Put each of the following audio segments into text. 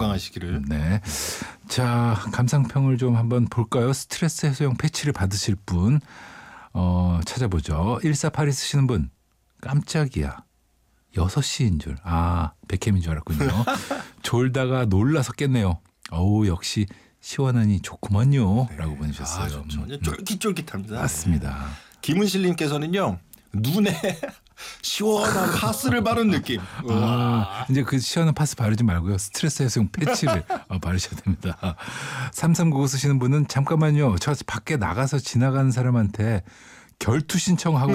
건강하시기를. 네. 자, 감상평을 좀 한번 볼까요? 스트레스 해소용 패치를 받으실 분 찾아보죠. 1482 쓰시는 분. 깜짝이야. 6시인 줄. 백햄인 줄 알았군요. 졸다가 놀라서 깼네요. 어우, 역시 시원하니 좋구먼요. 네. 라고 보내주셨어요. 좋죠. 쫄깃쫄깃합니다. 맞습니다. 김은실님께서는요. 눈에 시원한 파스를 바른 느낌. 이제 그 시원한 파스 바르지 말고요. 스트레스 해소용 패치를 바르셔야 됩니다. 3399 쓰시는 분은 잠깐만요. 저 밖에 나가서 지나가는 사람한테 결투 신청하고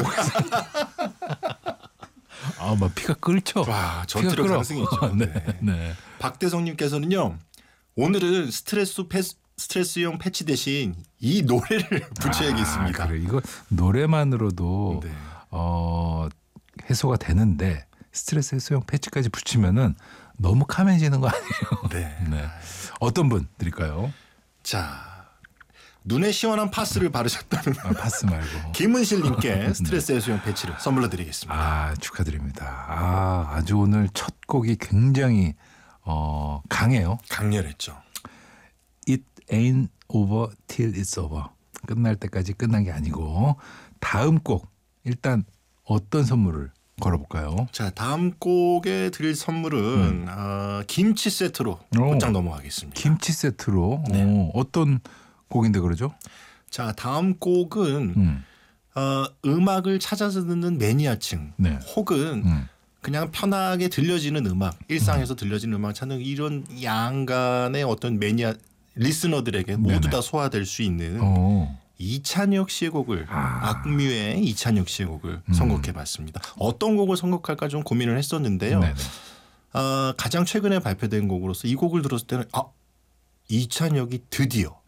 막 피가 끓죠. 와, 전투력 상승이죠. 네. 박대성님께서는요. 오늘은 스트레스용 패치 대신 이 노래를 붙여야겠습니다. 그래. 이거 노래만으로도 네. 해소가 되는데 스트레스 해소용 패치까지 붙이면은 너무 카매지는 거 아니에요? 네. 어떤 분 드릴까요? 자, 눈에 시원한 파스를 바르셨다는 파스 말고 김은실님께 스트레스 해소용 패치를 선물로 드리겠습니다. 축하드립니다. 아주 오늘 첫 곡이 굉장히 강해요. 강렬했죠. It ain't over till it's over. 끝날 때까지 끝난 게 아니고 다음 곡 일단 어떤 선물을 걸어볼까요? 자, 다음 곡에 드릴 선물은 김치 세트로 곧장 넘어가겠습니다. 김치 세트로 네. 어떤 곡인데 그러죠? 자, 다음 곡은 음악을 찾아서 듣는 매니아층 혹은 그냥 편하게 들려지는 음악, 일상에서 들려지는 음악 찾는 이런 양간의 어떤 매니아 리스너들에게 모두 다 소화될 수 있는 이찬혁 씨의 곡을 악뮤의 이찬혁 씨의 곡을 선곡해봤습니다. 어떤 곡을 선곡할까 좀 고민을 했었는데요. 가장 최근에 발표된 곡으로서 이 곡을 들었을 때는 이찬혁이 드디어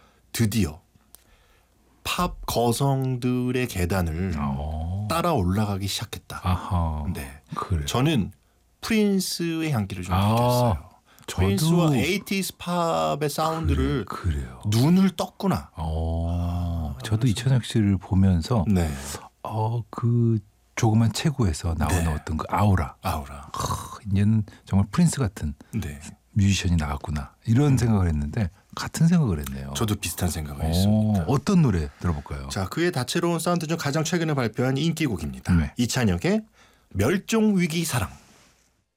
팝 거성들의 계단을 따라 올라가기 시작했다. 네, 그래요. 저는 프린스의 향기를 좀 느꼈어요. 프린스와 80s 팝의 사운드를 그래요. 눈을 떴구나. 저도 이찬혁 씨를 보면서 그 조그만 체구에서 나오는 어떤 그 아우라. 이제는 정말 프린스 같은 뮤지션이 나왔구나. 이런 생각을 했는데 같은 생각을 했네요. 저도 비슷한 생각을 했습니다. 어떤 노래 들어볼까요? 자, 그의 다채로운 사운드 중 가장 최근에 발표한 인기곡입니다. 이찬혁의 멸종위기 사랑.